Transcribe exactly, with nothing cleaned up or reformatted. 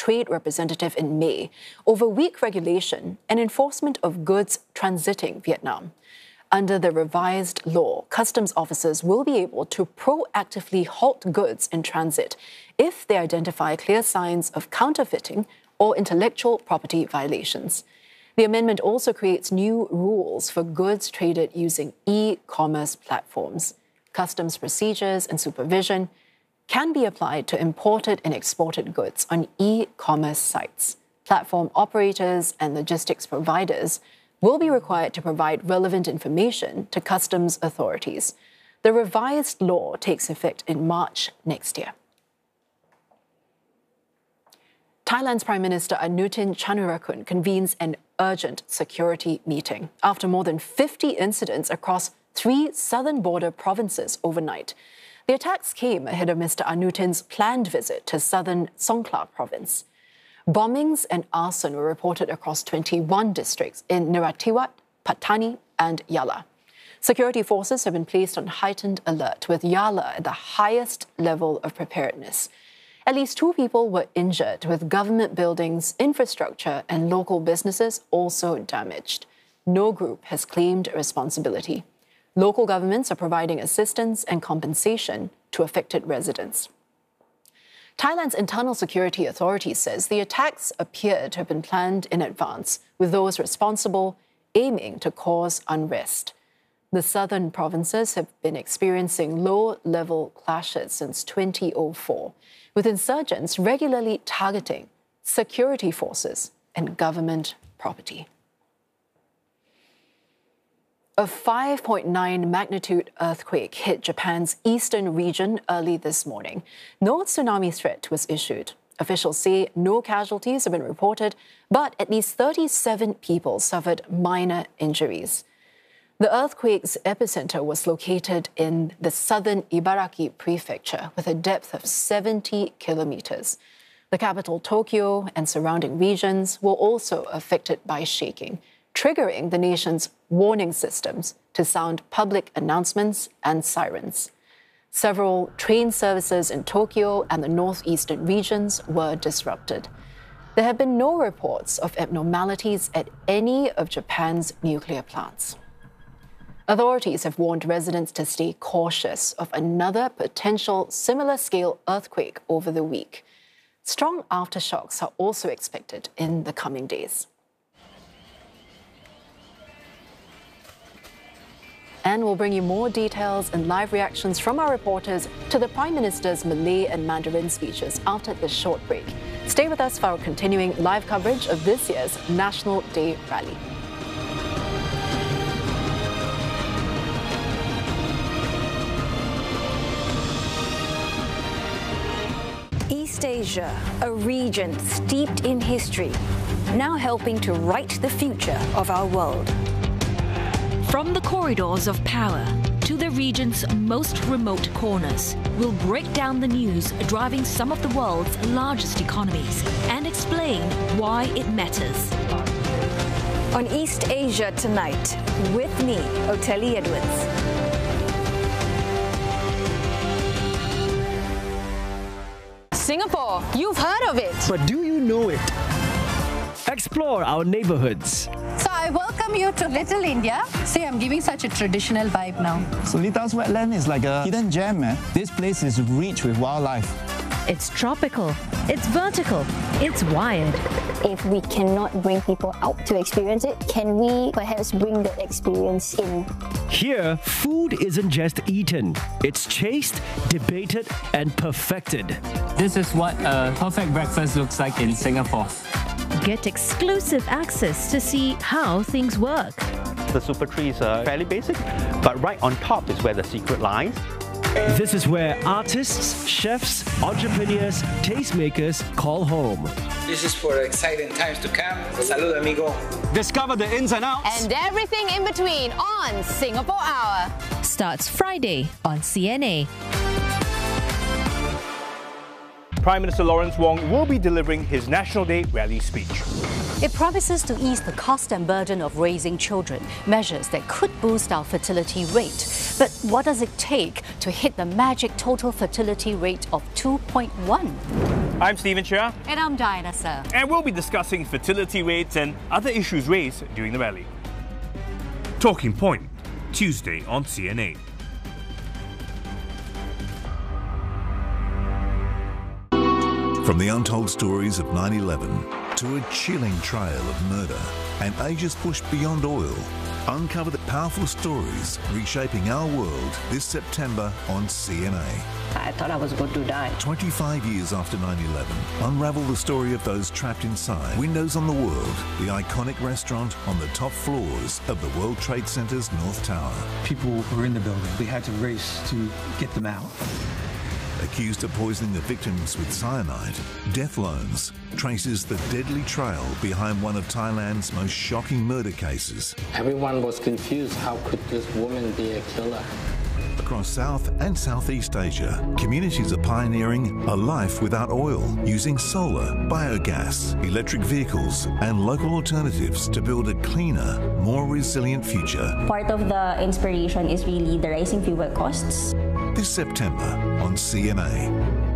trade representative in May over weak regulation and enforcement of goods transiting Vietnam. Under the revised law, customs officers will be able to proactively halt goods in transit if they identify clear signs of counterfeiting or intellectual property violations. The amendment also creates new rules for goods traded using e-commerce platforms. Customs procedures and supervision can be applied to imported and exported goods on e-commerce sites. Platform operators and logistics providers will be required to provide relevant information to customs authorities. The revised law takes effect in March next year. Thailand's Prime Minister Anutin Chanurakoon convenes an urgent security meeting after more than fifty incidents across three southern border provinces overnight. The attacks came ahead of Mister Anutin's planned visit to southern Songkhla province. Bombings and arson were reported across twenty-one districts in Narathiwat, Pattani and Yala. Security forces have been placed on heightened alert, with Yala at the highest level of preparedness. At least two people were injured, with government buildings, infrastructure and local businesses also damaged. No group has claimed responsibility. Local governments are providing assistance and compensation to affected residents. Thailand's Internal Security Authority says the attacks appear to have been planned in advance, with those responsible aiming to cause unrest. The southern provinces have been experiencing low-level clashes since twenty oh four, with insurgents regularly targeting security forces and government property. A five point nine magnitude earthquake hit Japan's eastern region early this morning. No tsunami threat was issued. Officials say no casualties have been reported, but at least thirty-seven people suffered minor injuries. The earthquake's epicenter was located in the southern Ibaraki prefecture with a depth of seventy kilometers. The capital, Tokyo, and surrounding regions were also affected by shaking, triggering the nation's warning systems to sound public announcements and sirens. Several train services in Tokyo and the northeastern regions were disrupted. There have been no reports of abnormalities at any of Japan's nuclear plants. Authorities have warned residents to stay cautious of another potential similar-scale earthquake over the week. Strong aftershocks are also expected in the coming days. And we'll bring you more details and live reactions from our reporters to the Prime Minister's Malay and Mandarin speeches after this short break. Stay with us for our continuing live coverage of this year's National Day Rally. East Asia, a region steeped in history, now helping to write the future of our world. From the corridors of power to the region's most remote corners, we'll break down the news driving some of the world's largest economies and explain why it matters. On East Asia Tonight, with me, Oteli Edwards. Singapore, you've heard of it. But do you know it? Explore our neighborhoods. So I welcome you to Little India. See, I'm giving such a traditional vibe now. Solita's wetland is like a hidden gem, man. This place is rich with wildlife. It's tropical, it's vertical, it's wired. If we cannot bring people out to experience it, can we perhaps bring the experience in? Here, food isn't just eaten. It's chased, debated, and perfected. This is what a perfect breakfast looks like in Singapore. Get exclusive access to see how things work. The super trees are fairly basic, but right on top is where the secret lies. This is where artists, chefs, entrepreneurs, tastemakers call home. This is for exciting times to come. Salud, amigo. Discover the ins and outs. And everything in between on Singapore Hour. Starts Friday on C N A. Prime Minister Lawrence Wong will be delivering his National Day rally speech. It promises to ease the cost and burden of raising children, measures that could boost our fertility rate. But what does it take to hit the magic total fertility rate of two point one? I'm Stephen Chia. And I'm Diana Sir. And we'll be discussing fertility rates and other issues raised during the rally. Talking Point, Tuesday on C N A. From the untold stories of nine eleven to a chilling trail of murder and ages pushed beyond oil, uncover the powerful stories reshaping our world this September on C N A. I thought I was going to die. twenty-five years after nine eleven, unravel the story of those trapped inside Windows on the World, the iconic restaurant on the top floors of the World Trade Center's North Tower. People were in the building. We had to race to get them out. Accused of poisoning the victims with cyanide, Death Loans traces the deadly trail behind one of Thailand's most shocking murder cases. Everyone was confused. How could this woman be a killer? Across South and Southeast Asia, communities are pioneering a life without oil, using solar, biogas, electric vehicles, and local alternatives to build a cleaner, more resilient future. Part of the inspiration is really the rising fuel costs. This September on C N A.